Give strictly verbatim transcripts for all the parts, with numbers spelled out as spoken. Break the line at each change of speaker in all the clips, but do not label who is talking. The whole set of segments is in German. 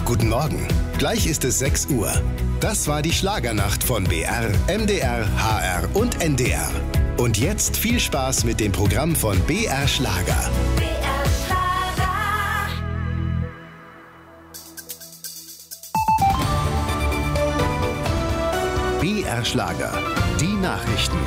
Guten Morgen. Gleich ist es sechs Uhr. Das war die Schlagernacht von B R, M D R, H R und N D R. Und jetzt viel Spaß mit dem Programm von B R Schlager.
B R Schlager.
B R Schlager. Die Nachrichten.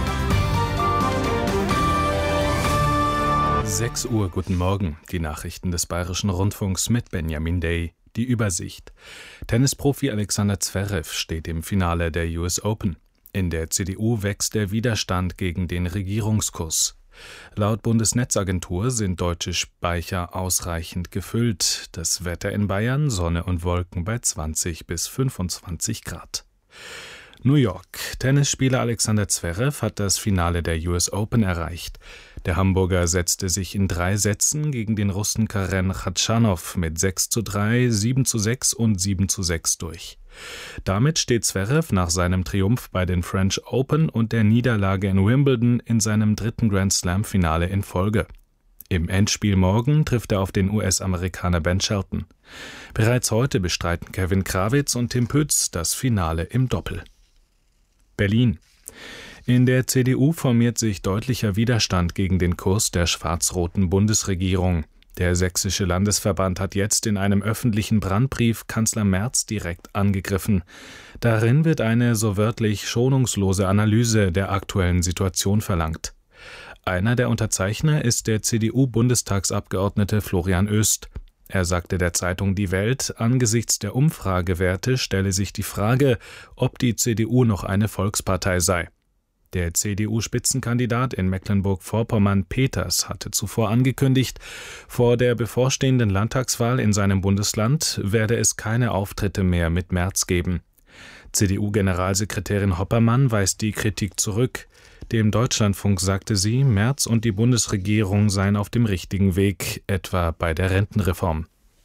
sechs Uhr, guten Morgen. Die Nachrichten des Bayerischen Rundfunks mit Benjamin Day. Die Übersicht. Tennisprofi Alexander Zverev steht im Finale der U S Open. In der C D U wächst der Widerstand gegen den Regierungskurs. Laut Bundesnetzagentur sind deutsche Speicher ausreichend gefüllt. Das Wetter in Bayern, Sonne und Wolken bei zwanzig bis fünfundzwanzig Grad. New York. Tennisspieler Alexander Zverev hat das Finale der U S Open erreicht. Der Hamburger setzte sich in drei Sätzen gegen den Russen Karen Khachanov mit sechs zu drei, sieben zu sechs und sieben zu sechs durch. Damit steht Zverev nach seinem Triumph bei den French Open und der Niederlage in Wimbledon in seinem dritten Grand-Slam-Finale in Folge. Im Endspiel morgen trifft er auf den U S-Amerikaner Ben Shelton. Bereits heute bestreiten Kevin Krawitz und Tim Pütz das Finale im Doppel. Berlin. In der C D U formiert sich deutlicher Widerstand gegen den Kurs der schwarz-roten Bundesregierung. Der sächsische Landesverband hat jetzt in einem öffentlichen Brandbrief Kanzler Merz direkt angegriffen. Darin wird eine so wörtlich schonungslose Analyse der aktuellen Situation verlangt. Einer der Unterzeichner ist der C D U-Bundestagsabgeordnete Florian Oest. Er sagte der Zeitung Die Welt, angesichts der Umfragewerte stelle sich die Frage, ob die C D U noch eine Volkspartei sei. Der C D U-Spitzenkandidat in Mecklenburg-Vorpommern Peters hatte zuvor angekündigt, vor der bevorstehenden Landtagswahl in seinem Bundesland werde es keine Auftritte mehr mit Merz geben. C D U-Generalsekretärin Hoppermann weist die Kritik zurück. Dem Deutschlandfunk sagte sie, Merz und die Bundesregierung seien auf dem richtigen Weg, etwa bei der Rentenreform.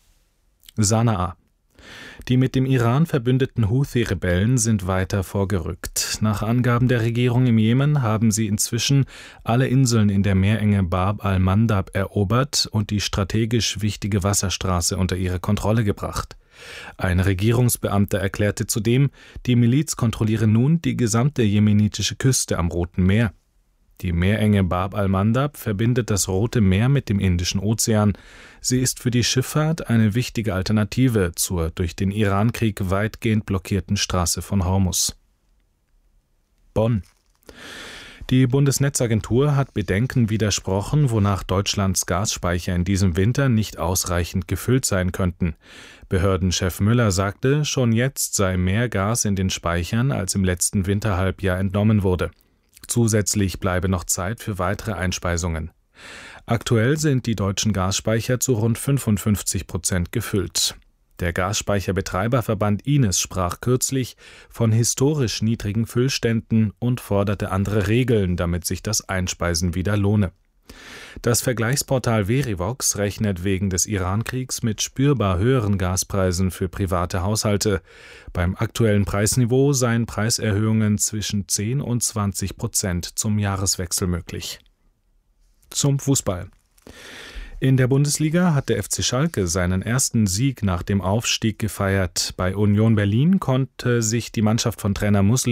Sanaa. Die mit dem Iran verbündeten Houthi-Rebellen sind weiter vorgerückt. Nach Angaben der Regierung im Jemen haben sie inzwischen alle Inseln in der Meerenge Bab al-Mandab erobert und die strategisch wichtige Wasserstraße unter ihre Kontrolle gebracht. Ein Regierungsbeamter erklärte zudem, die Miliz kontrolliere nun die gesamte jemenitische Küste am Roten Meer. Die Meerenge Bab al-Mandab verbindet das Rote Meer mit dem Indischen Ozean. Sie ist für die Schifffahrt eine wichtige Alternative zur durch den Irankrieg weitgehend blockierten Straße von Hormuz. Bonn. Die Bundesnetzagentur hat Bedenken widersprochen, wonach Deutschlands Gasspeicher in diesem Winter nicht ausreichend gefüllt sein könnten. Behördenchef Müller sagte, schon jetzt sei mehr Gas in den Speichern, als im letzten Winterhalbjahr entnommen wurde. Zusätzlich bleibe noch Zeit für weitere Einspeisungen. Aktuell sind die deutschen Gasspeicher zu rund fünfundfünfzig Prozent gefüllt. Der Gasspeicherbetreiberverband I N E S sprach kürzlich von historisch niedrigen Füllständen und forderte andere Regeln, damit sich das Einspeisen wieder lohne. Das Vergleichsportal Verivox rechnet wegen des Irankriegs mit spürbar höheren Gaspreisen für private Haushalte. Beim aktuellen Preisniveau seien Preiserhöhungen zwischen zehn und zwanzig Prozent zum Jahreswechsel möglich. Zum Fußball. In der Bundesliga hat der F C Schalke seinen ersten Sieg nach dem Aufstieg gefeiert. Bei Union Berlin konnte sich die Mannschaft von Trainer Muslim